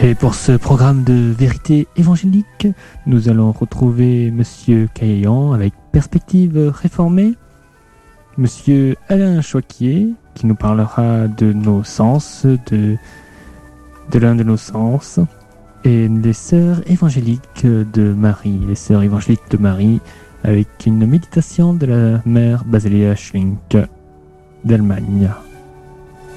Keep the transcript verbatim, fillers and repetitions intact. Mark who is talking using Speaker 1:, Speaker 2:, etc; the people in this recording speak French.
Speaker 1: Et pour ce programme de vérité évangélique, nous allons retrouver Monsieur Caillan avec Perspective réformée, Monsieur Alain Choquier qui nous parlera de nos sens, de, de l'un de nos sens, et les sœurs évangéliques de Marie, les sœurs évangéliques de Marie, avec une méditation de la mère Basilea Schlink d'Allemagne.